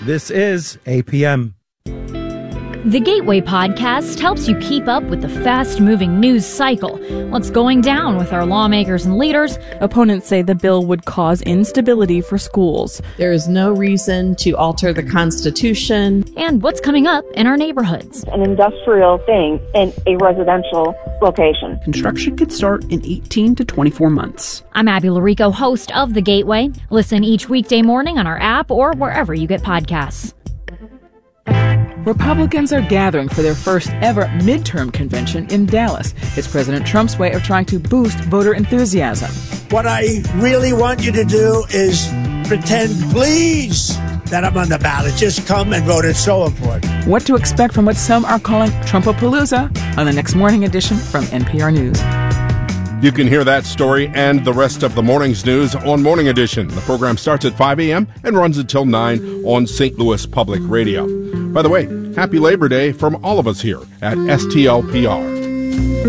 This is APM. The Gateway Podcast helps you keep up with the fast-moving news cycle. What's going down with our lawmakers and leaders? Opponents say the bill would cause instability for schools. There is no reason to alter the Constitution. And what's coming up in our neighborhoods. An industrial thing in a residential location. Construction could start in 18 to 24 months. I'm Abby Larico, host of The Gateway. Listen each weekday morning on our app or wherever you get podcasts. Republicans are gathering for their first ever midterm convention in Dallas. It's President Trump's way of trying to boost voter enthusiasm. What I really want you to do is pretend, please, that I'm on the ballot. Just come and vote. It's so important. What to expect from what some are calling Trumpapalooza on the next morning edition from NPR News. You can hear that story and the rest of the morning's news on Morning Edition. The program starts at 5 a.m. and runs until 9 on St. Louis Public Radio. By the way, happy Labor Day from all of us here at STLPR.